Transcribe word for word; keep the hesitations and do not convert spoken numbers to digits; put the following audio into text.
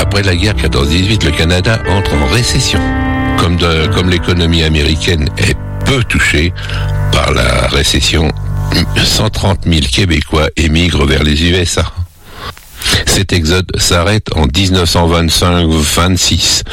Après la guerre quatorze dix-huit, le Canada entre en récession. Comme, de, comme l'économie américaine est peu touchée par la récession, cent trente mille Québécois émigrent vers les U S A. Cet exode s'arrête en dix-neuf cent vingt-cinq vingt-six,